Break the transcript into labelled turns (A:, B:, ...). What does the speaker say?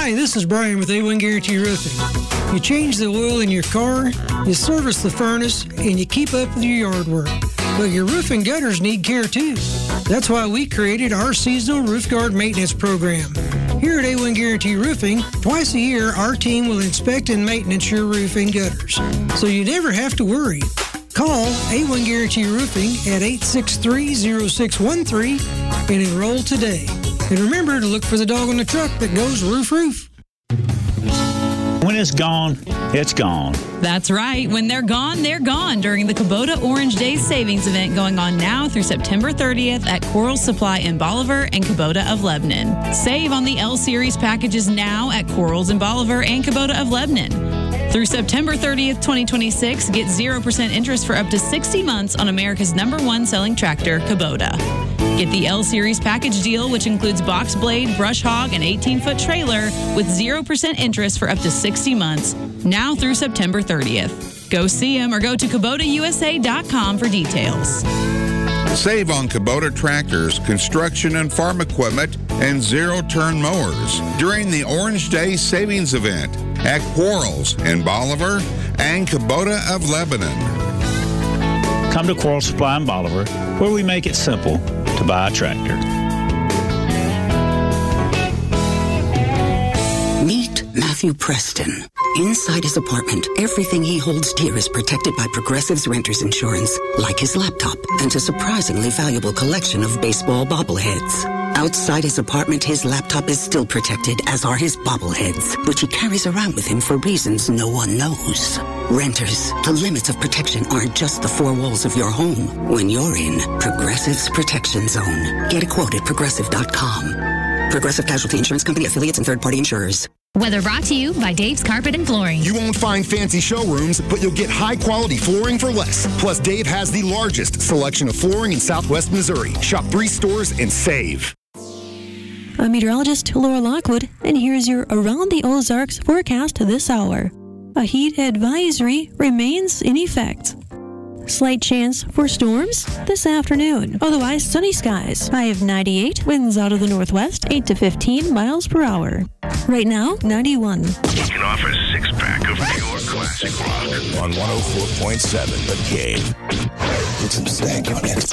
A: Hi, this is Brian with A1 Guarantee Roofing. You change the oil in your car, you service the furnace, and you keep up with your yard work. But your roof and gutters need care too. That's why we created our seasonal roof guard maintenance program. Here at A1 Guarantee Roofing, twice a year, our team will inspect and maintenance your roof and gutters, so you never have to worry. Call A1 Guarantee Roofing at 863-0613 and enroll today. And remember to look for the dog on the truck that goes roof roof.
B: When it's gone, it's gone.
C: That's right. When they're gone during the Kubota Orange Days Savings Event going on now through September 30th at Coral Supply in Bolivar and Kubota of Lebanon. Save on the L-Series packages now at Corals in Bolivar and Kubota of Lebanon. Through September 30th, 2026, get 0% interest for up to 60 months on America's #1 selling tractor, Kubota. Get the L-Series package deal, which includes box blade, brush hog, and 18-foot trailer with 0% interest for up to 60 months, now through September 30th. Go see them or go to KubotaUSA.com for details.
D: Save on Kubota tractors, construction and farm equipment, and zero-turn mowers during the Orange Day Savings Event at Quarles in Bolivar and Kubota of Lebanon.
B: Come to Coral Supply in Bolivar, where we make it simple to buy a tractor.
E: Meet Matthew Preston. Inside his apartment, everything he holds dear is protected by Progressive's Renter's Insurance, like his laptop and a surprisingly valuable collection of baseball bobbleheads. Outside his apartment, his laptop is still protected, as are his bobbleheads, which he carries around with him for reasons no one knows. Renters, the limits of protection aren't just the four walls of your home. When you're in Progressive's Protection Zone, get a quote at Progressive.com. Progressive Casualty Insurance Company, affiliates, and third-party insurers.
F: Weather brought to you by Dave's Carpet and Flooring.
G: You won't find fancy showrooms, but you'll get high-quality flooring for less. Plus, Dave has the largest selection of flooring in Southwest Missouri. Shop 3 stores and save.
H: I'm meteorologist Laura Lockwood, and here's your Around the Ozarks forecast this hour. A heat advisory remains in effect. Slight chance for storms this afternoon. Otherwise, sunny skies. High of 98. Winds out of the northwest, 8 to 15 miles per hour. Right now, 91.
I: Kicking off a six-pack of pure classic rock on 104.7 The Game. Put some stank on it.